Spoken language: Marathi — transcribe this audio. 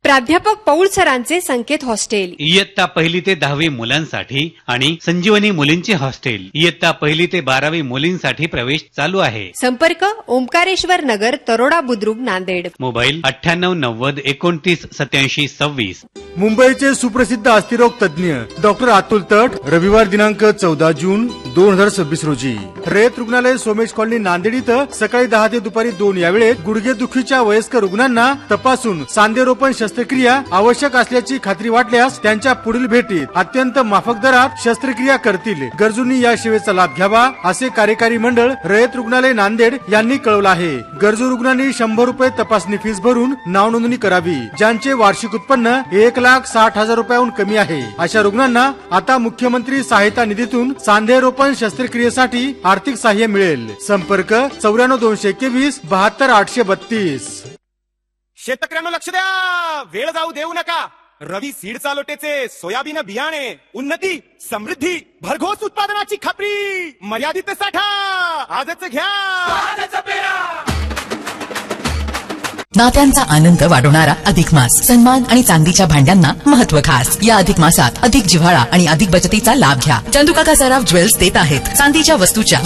प्राध्यापक पौळ सरांचे संकेत हॉस्टेल, इयत्ता 1ली ते 10वी मुलांसाठी आणि संजीवनी मुलींचे हॉस्टेल, इयत्ता 1ली ते 12वी मुलींसाठी प्रवेश चालू आहे. संपर्क ओंकारेश्वर नगर, तरोडा बुद्रुक, नांदेड. मोबाईल 9890298726. मुंबईचे सुप्रसिद्ध अस्थिरोग तज्ञ डॉक्टर अतुल तट, रविवार दिनांक 14 जून 2026 रोजी रयत रुग्णालय, सोमेश कॉलनी, नांदेड इथं सकाळी 10 ते दुपारी 2 या वेळेत गुडघेदुखीच्या वयस्कर रुग्णांना तपासून सांधेरोपण शस्त्रक्रिया आवश्यक असल्याची खात्री वाटल्यास त्यांच्या पुढील भेटीत अत्यंत माफक दरात शस्त्रक्रिया करतील. गरजूंनी या सेवेचा लाभ घ्यावा असे कार्यकारी मंडळ रयत रुग्णालय नांदेड यांनी कळवलं आहे. गरजू रुग्णांनी 100 रुपये तपासणी फीस भरून नाव नोंदणी करावी. ज्यांचे वार्षिक उत्पन्न 1,60,000 रुपयाहून कमी आहे अशा रुग्णांना आता मुख्यमंत्री सहायता निधीतून सांधेरोपण शस्त्रक्रियेसाठी आर्थिक सहाय्य मिळेल. संपर्क 94 221 72 832. शेतकऱ्यांना लक्ष द्या, वेळ जाऊ देऊ नका. रवी सीड चालोटेचे सोयाबीन बियाणे, उन्नती, समृद्धी, भरघोस उत्पादनाची खात्री, मर्यादित साठा, आजच घ्या. नात्यांचा आनंद वाढवणारा अधिक मास, सन्मान आणि चांदीच्या भांड्यांना महत्व खास. या अधिक मासात अधिक जिव्हाळा आणि अधिक बचतीचा लाभ घ्या. चंदुकाका सराफ ज्वेल्स देत आहेत चांदीच्या वस्तूच्या